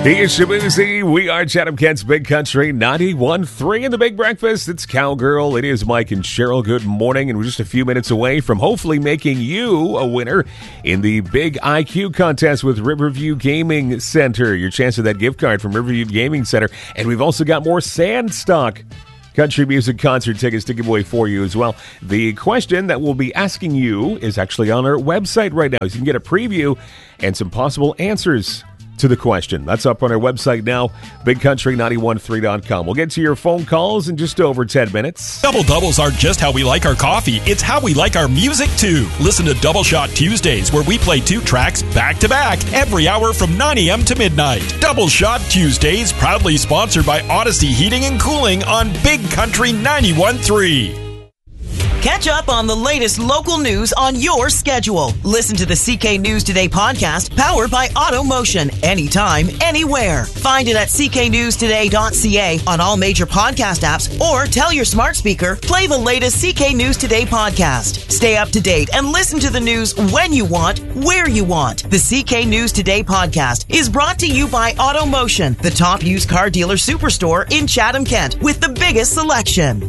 He is Shabuzi. We are Chatham Kent's Big Country 91.3 in the Big Breakfast. It's Cowgirl. It is Mike and Cheryl. Good morning. And we're just a few minutes away from hopefully making you a winner in the Big IQ contest with Riverview Gaming Center. Your chance of that gift card from Riverview Gaming Center. And we've also got more Sandstock country music concert tickets to give away for you as well. The question that we'll be asking you is actually on our website right now. So you can get a preview and some possible answers to the question. That's up on our website now, bigcountry913.com. We'll get to your phone calls in just over 10 minutes. Double doubles aren't just how we like our coffee, it's how we like our music too. Listen to Double Shot Tuesdays, where we play 2 tracks back to back every hour from 9 a.m. to midnight. Double Shot Tuesdays, proudly sponsored by Odyssey Heating and Cooling on Big Country 91.3. Catch up on the latest local news on your schedule. Listen to the CK News Today podcast, powered by AutoMotion, anytime, anywhere. Find it at cknewstoday.ca on all major podcast apps, or tell your smart speaker, play the latest CK News Today podcast. Stay up to date and listen to the news when you want, where you want. The CK News Today podcast is brought to you by AutoMotion, the top used car dealer superstore in Chatham, Kent, with the biggest selection.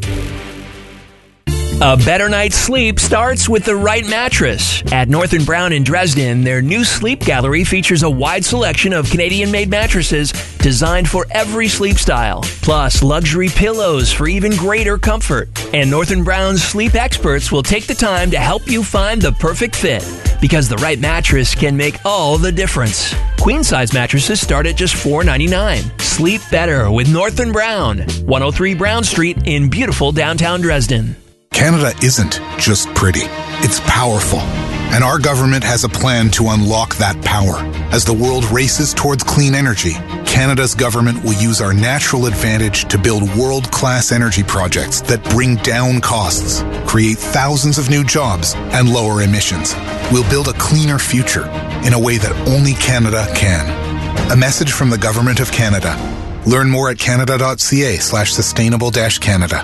A better night's sleep starts with the right mattress. At North & Brown in Dresden, their new sleep gallery features a wide selection of Canadian-made mattresses designed for every sleep style, plus luxury pillows for even greater comfort. And North & Brown's sleep experts will take the time to help you find the perfect fit, because the right mattress can make all the difference. Queen-size mattresses start at just $4.99. Sleep better with North & Brown, 103 Brown Street in beautiful downtown Dresden. Canada isn't just pretty, it's powerful. And our government has a plan to unlock that power. As the world races towards clean energy, Canada's government will use our natural advantage to build world-class energy projects that bring down costs, create thousands of new jobs, and lower emissions. We'll build a cleaner future in a way that only Canada can. A message from the Government of Canada. Learn more at canada.ca/sustainable-Canada.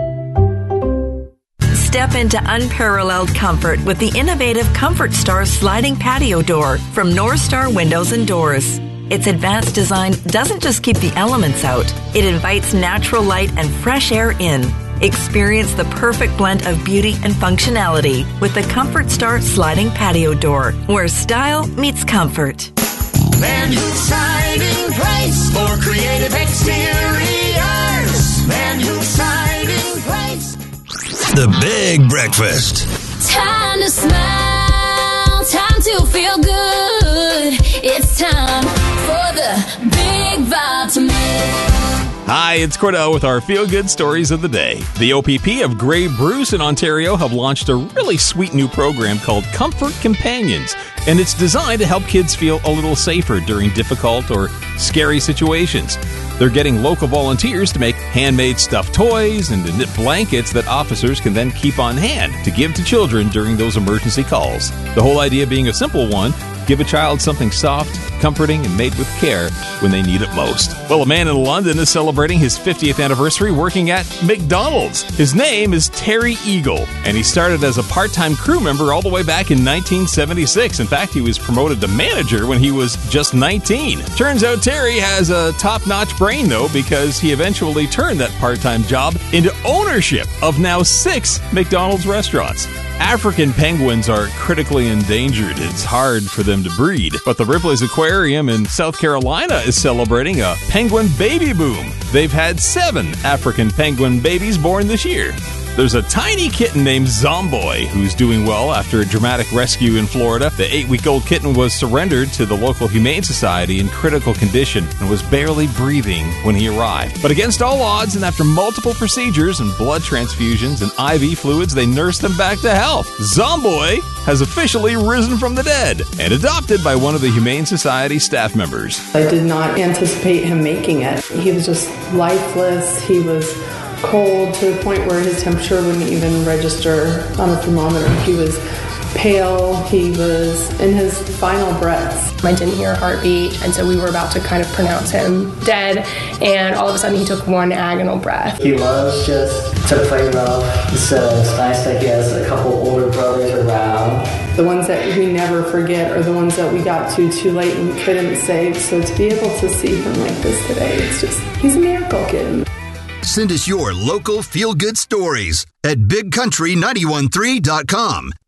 Step into unparalleled comfort with the innovative Comfort Star sliding patio door from North Star Windows and Doors. Its advanced design doesn't just keep the elements out, it invites natural light and fresh air in. Experience the perfect blend of beauty and functionality with the Comfort Star sliding patio door, where style meets comfort. Van Hool Siding Place for creative exteriors. Van Hool Siding Place. The Big Breakfast. Time to smile, time to feel good. It's time for the Big Vitamin. Hi, it's Cordell with our feel-good stories of the day. The OPP of Grey Bruce in Ontario have launched a really sweet new program called Comfort Companions, and it's designed to help kids feel a little safer during difficult or scary situations. They're getting local volunteers to make handmade stuffed toys and to knit blankets that officers can then keep on hand to give to children during those emergency calls. The whole idea being a simple one: give a child something soft, comforting, and made with care when they need it most. Well, a man in London is celebrating his 50th anniversary working at McDonald's. His name is Terry Eagle, and he started as a part-time crew member all the way back in 1976. In fact, he was promoted to manager when he was just 19. Turns out Terry has a top-notch brain, though, because he eventually turned that part-time job into ownership of now 6 McDonald's restaurants. African penguins are critically endangered. It's hard for them to breed. But the Ripley's Aquarium in South Carolina is celebrating a penguin baby boom. They've had 7 African penguin babies born this year. There's a tiny kitten named Zomboy who's doing well after a dramatic rescue in Florida. The 8-week-old kitten was surrendered to the local Humane Society in critical condition and was barely breathing when he arrived. But against all odds, and after multiple procedures and blood transfusions and IV fluids, they nursed him back to health. Zomboy has officially risen from the dead and adopted by one of the Humane Society staff members. I did not anticipate him making it. He was just lifeless. He was cold to the point where his temperature wouldn't even register on a thermometer. He was pale. He was in his final breaths. I didn't hear a heartbeat, and so we were about to kind of pronounce him dead, and all of a sudden he took one agonal breath. He loves just to play rough, so it's nice that he has a couple older brothers around. The ones that we never forget are the ones that we got to too late and we couldn't save. So to be able to see him like this today, it's just, he's a miracle kid. Send us your local feel-good stories at bigcountry913.com.